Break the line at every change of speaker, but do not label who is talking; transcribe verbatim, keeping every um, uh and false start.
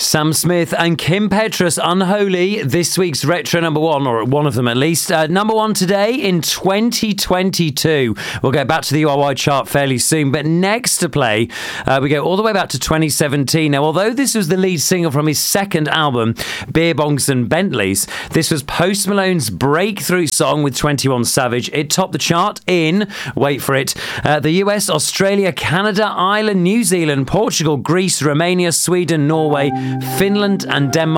Sam Smith and Kim Petras, Unholy, this week's retro number one, or one of them at least. Uh, number one today in twenty twenty-two. We'll get back to the U R Y chart fairly soon, but next to play, uh, we go all the way back to twenty seventeen. Now, although this was the lead single from his second album, Beer Bongs and Bentleys, this was Post Malone's breakthrough song with twenty-one Savage. It topped the chart in, wait for it, uh, the U S, Australia, Canada, Ireland, New Zealand, Portugal, Greece, Romania, Sweden, Norway, Finland and Denmark.